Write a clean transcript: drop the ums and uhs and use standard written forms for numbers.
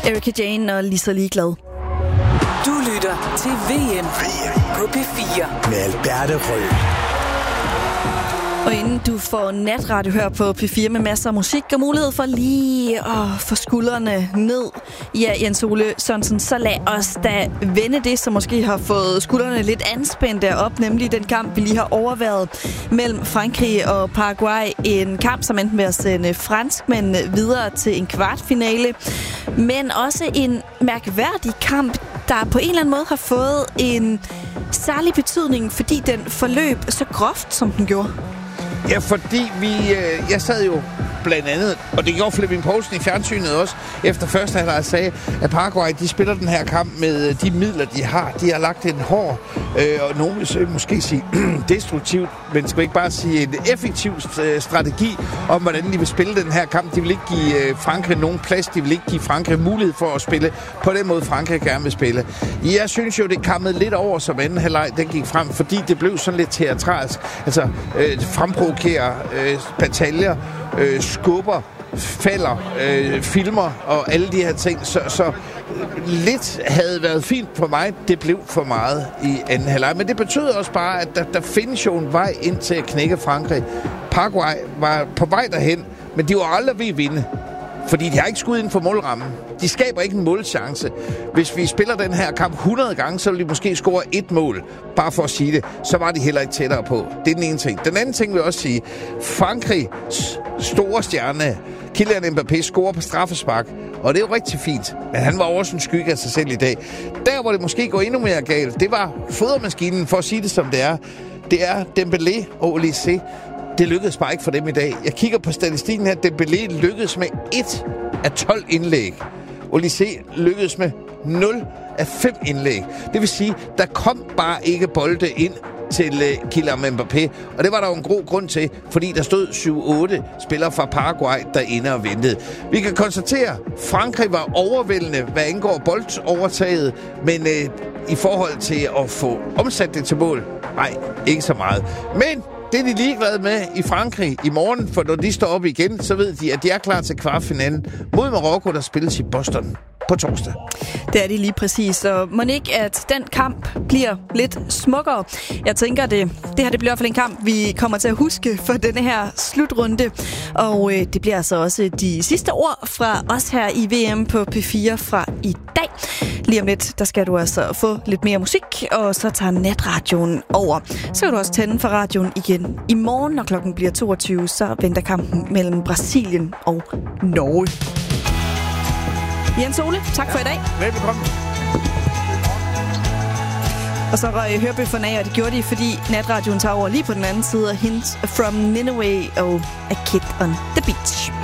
Erika Jane og Lisa Ligeglad. Du lytter til VM på P4 med Alberte Rød. Og inden du får natradio her på P4 med masser af musik og mulighed for lige at få skuldrene ned, ja, Jens Ole Sørensen, så lad os da vende det, som måske har fået skuldrene lidt anspændte op, nemlig den kamp, vi lige har overværet mellem Frankrig og Paraguay. En kamp, som endte med at sende franskmænd videre til en kvartfinale, men også en mærkværdig kamp, der på en eller anden måde har fået en særlig betydning, fordi den forløb så groft, som den gjorde. Ja, fordi jeg sad jo blandt andet, og det gjorde Flemming Poulsen i fjernsynet også, efter første halvleg sagde, at Paraguay, de spiller den her kamp med de midler, de har. De har lagt en hård, og nogen vil måske sige destruktivt, men skal ikke bare sige en effektiv strategi om, hvordan de vil spille den her kamp. De vil ikke give Frankrig nogen plads, de vil ikke give Frankrig mulighed for at spille på den måde, Frankrig gerne vil spille. Jeg synes jo, det kammede lidt over, som anden halvleg, den gik frem, fordi det blev sådan lidt teatralsk. Altså, fremprovokere bataljer, skubber, falder, filmer og alle de her ting. Så lidt havde været fint for mig. Det blev for meget i anden halvleg. Men det betød også bare, at der findes jo en vej ind til at knække Frankrig. Paraguay var på vej derhen, men de var aldrig ved at vinde. Fordi de har ikke skudt inden for målrammen. De skaber ikke en målchance. Hvis vi spiller den her kamp 100 gange, så vil de måske score 1 mål. Bare for at sige det. Så var de heller ikke tættere på. Det er den ene ting. Den anden ting vil jeg også sige. Frankrigs store stjerne, Kylian Mbappé, scorer på straffespark. Og det er jo rigtig fint. Men han var også en skygge af sig selv i dag. Der, hvor det måske går endnu mere galt, det var fodermaskinen, for at sige det som det er. Det er Dembélé og Olise. Det lykkedes bare ikke for dem i dag. Jeg kigger på statistikken her. Dembélé lykkedes med 1 af 12 indlæg. Olise lykkedes med 0 af 5 indlæg. Det vil sige, der kom bare ikke bolde ind til Kylian Mbappé. Og det var der jo en god grund til, fordi der stod 7-8 spillere fra Paraguay derinde og ventede. Vi kan konstatere, at Frankrig var overvældende, hvad angår boldovertaget, men i forhold til at få omsat det til mål, nej, ikke så meget. Men det er de ligeglade med i Frankrig i morgen, for når de står op igen, så ved de, at de er klar til kvartfinalen mod Marokko, der spilles i Boston på torsdag. Det er de lige præcis, og må ikke, at den kamp bliver lidt smukkere. Jeg tænker, det her det bliver i hvert fald en kamp, vi kommer til at huske for denne her slutrunde. Og det bliver altså også de sidste ord fra os her i VM på P4 fra i dag. Lige om lidt, der skal du altså få lidt mere musik, og så tager natradioen over. Så kan du også tænde for radioen igen i morgen, når klokken bliver 22, så venter kampen mellem Brasilien og Norge. Jens Ole, tak for i dag. Velbekomme. Og så røg hørebøfferne af, og det gjorde de, fordi natradioen tager over lige på den anden side af Hints from Nineveh og A Kid on the Beach.